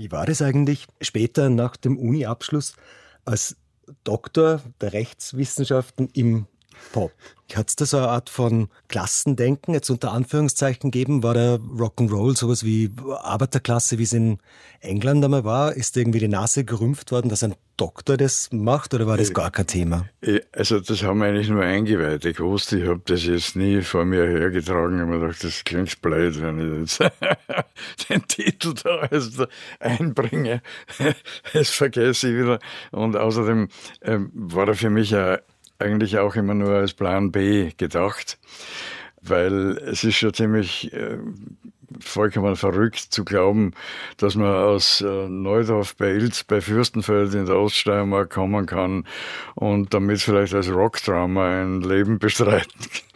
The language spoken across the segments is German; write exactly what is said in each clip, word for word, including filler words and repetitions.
Wie war das eigentlich später nach dem Uni-Abschluss als Doktor der Rechtswissenschaften im Pop? Hat es da so eine Art von Klassendenken, jetzt unter Anführungszeichen, gegeben? War der Rock'n'Roll sowas wie Arbeiterklasse, wie es in England einmal war? Ist irgendwie die Nase gerümpft worden, dass ein Doktor das macht, oder war das gar kein Thema? Also das haben wir eigentlich nur Eingeweihte gewusst. Ich habe das jetzt nie vor mir hergetragen. Ich habe mir gedacht, das klingt blöd, wenn ich jetzt den Titel da jetzt einbringe. Das vergesse ich wieder. Und außerdem ähm, war er für mich ja eigentlich auch immer nur als Plan B gedacht, weil es ist schon ziemlich äh, vollkommen verrückt zu glauben, dass man aus äh, Neudorf bei Ilz bei Fürstenfeld in der Oststeiermark kommen kann und damit vielleicht als Rockdrama ein Leben bestreiten.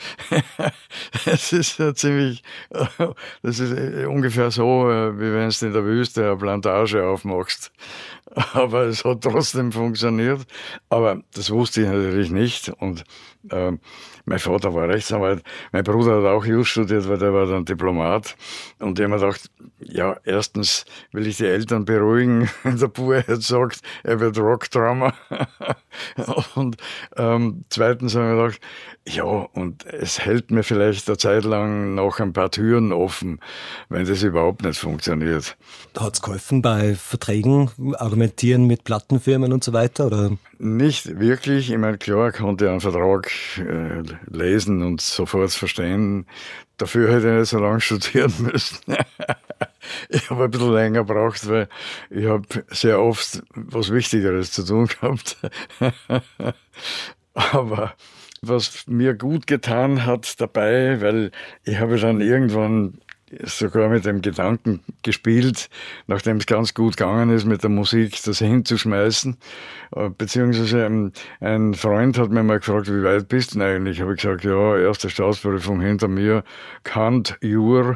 Es ist ja ziemlich, äh, das ist äh, ungefähr so, äh, wie wenn du in der Wüste eine Plantage aufmachst. Aber es hat trotzdem funktioniert. Aber das wusste ich natürlich nicht. Und äh, mein Vater war Rechtsanwalt. Mein Bruder hat auch Jus studiert, weil der war dann Diplomat. Und ich habe mir gedacht, ja, erstens will ich die Eltern beruhigen, wenn der Bub jetzt sagt, er wird Rockdrama. Und ähm, zweitens habe ich mir gedacht, ja, und es hält mir vielleicht eine Zeit lang noch ein paar Türen offen, wenn das überhaupt nicht funktioniert. Hat es geholfen bei Verträgen, argumentieren mit Plattenfirmen und so weiter, oder? Nicht wirklich. Ich meine, klar konnte ich einen Vertrag äh, lesen und sofort verstehen. Dafür hätte ich nicht so lange studieren müssen. Ich habe ein bisschen länger gebraucht, weil ich habe sehr oft was Wichtigeres zu tun gehabt. Aber was mir gut getan hat dabei, weil ich habe dann irgendwann sogar mit dem Gedanken gespielt, nachdem es ganz gut gegangen ist mit der Musik, das hinzuschmeißen. Beziehungsweise ein, ein Freund hat mir mal gefragt, wie weit bist du denn eigentlich? Habe ich gesagt, ja, erste Staatsprüfung hinter mir, Kant, Jur.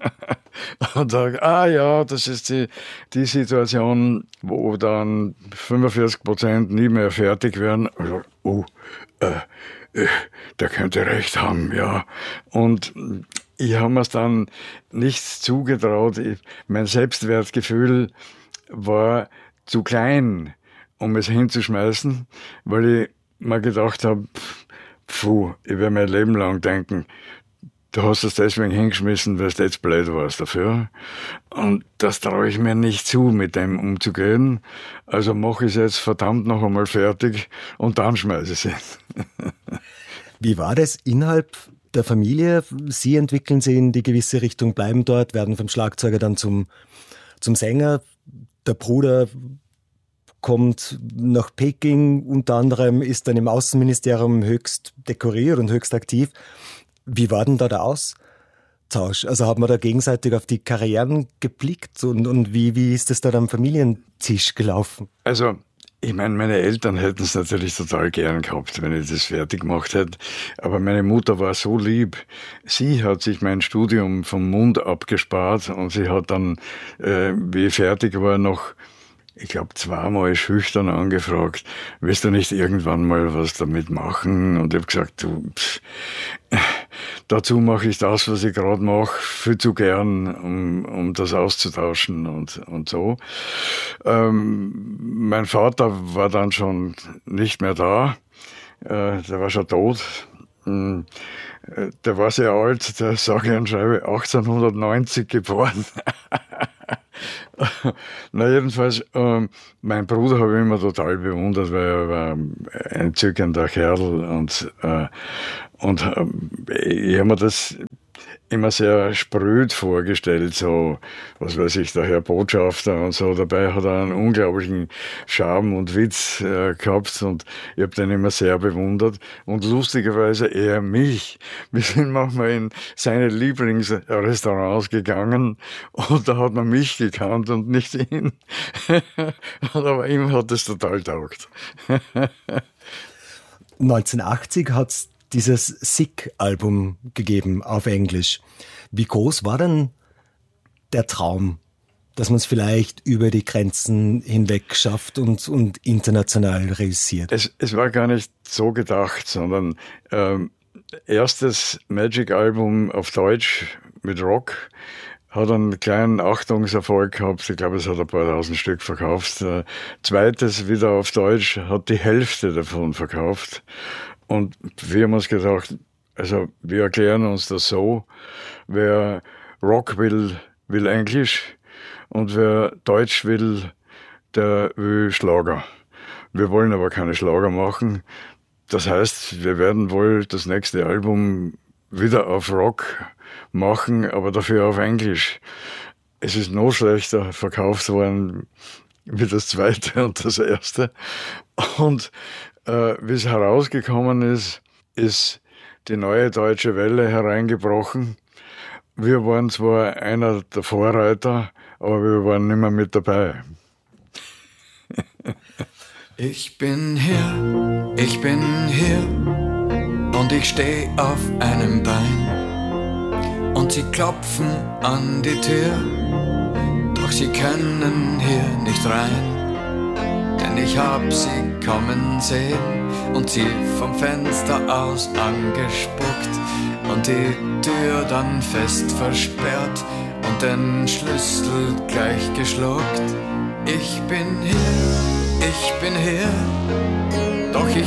Und sage, ah ja, das ist die, die Situation, wo dann fünfundvierzig Prozent nie mehr fertig werden. Also, oh, äh, äh, der könnte recht haben, ja. Und ich habe mir dann nichts zugetraut. Ich, mein Selbstwertgefühl war zu klein, um es hinzuschmeißen, weil ich mir gedacht habe, puh, ich werde mein Leben lang denken, du hast es deswegen hingeschmissen, weil du jetzt blöd warst dafür. Und das traue ich mir nicht zu, mit dem umzugehen. Also mache ich es jetzt verdammt noch einmal fertig und dann schmeiße ich es hin. Wie war das innerhalb der Familie? Sie entwickeln sich in die gewisse Richtung, bleiben dort, werden vom Schlagzeuger dann zum, zum Sänger. Der Bruder kommt nach Peking, unter anderem ist dann im Außenministerium höchst dekoriert und höchst aktiv. Wie war denn da der Austausch? Also hat man da gegenseitig auf die Karrieren geblickt und, und wie, wie ist das da am Familientisch gelaufen? Also ich meine, meine Eltern hätten es natürlich total gern gehabt, wenn ich das fertig gemacht hätte. Aber meine Mutter war so lieb. Sie hat sich mein Studium vom Mund abgespart und sie hat dann, äh, wie ich fertig war, noch, ich glaube, zweimal schüchtern angefragt, willst du nicht irgendwann mal was damit machen? Und ich habe gesagt, du, pff, dazu mache ich das, was ich gerade mache, viel zu gern, um, um das auszutauschen und, und so. Ähm, mein Vater war dann schon nicht mehr da. Äh, der war schon tot. Ähm, der war sehr alt, der sage ich und schreibe achtzehnhundertneunzig geboren. Na jedenfalls, ähm, mein Bruder habe ich immer total bewundert, weil er war ein entzückender Kerl und, äh, und äh, ich habe mir das immer sehr spröd vorgestellt, so, was weiß ich, der Herr Botschafter und so. Dabei hat er einen unglaublichen Charme und Witz äh, gehabt und ich habe den immer sehr bewundert. Und lustigerweise eher mich. Wir sind manchmal in seine Lieblingsrestaurants gegangen und da hat man mich gekannt und nicht ihn. Aber ihm hat es total taugt. neunzehnhundertachtzig hat es dieses Sick-Album gegeben auf Englisch. Wie groß war denn der Traum, dass man es vielleicht über die Grenzen hinweg schafft und, und international realisiert? Es, es war gar nicht so gedacht, sondern ähm, erstes Magic-Album auf Deutsch mit Rock hat einen kleinen Achtungserfolg gehabt. Ich glaube, es hat ein paar tausend Stück verkauft. Zweites, wieder auf Deutsch, hat die Hälfte davon verkauft. Und wir haben uns gedacht, also wir erklären uns das so, wer Rock will, will Englisch und wer Deutsch will, der will Schlager. Wir wollen aber keine Schlager machen. Das heißt, wir werden wohl das nächste Album wieder auf Rock machen, aber dafür auf Englisch. Es ist noch schlechter verkauft worden wie das zweite und das erste. Und äh, wie es herausgekommen ist, ist die neue deutsche Welle hereingebrochen. Wir waren zwar einer der Vorreiter, aber wir waren nicht mehr mit dabei. Ich bin hier, ich bin hier und ich steh auf einem Bein und sie klopfen an die Tür, doch sie können hier nicht rein, denn ich hab sie kommen sehen und sie vom Fenster aus angespuckt und die Tür dann fest versperrt und den Schlüssel gleich geschluckt. Ich bin hier, ich bin hier, doch ich